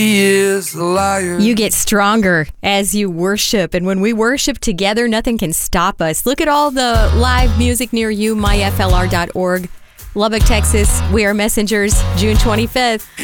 He is a liar. You get stronger as you worship. And when we worship together, nothing can stop us. Look at all the live music near you, myflr.org. Lubbock, Texas, We Are Messengers, June 25th.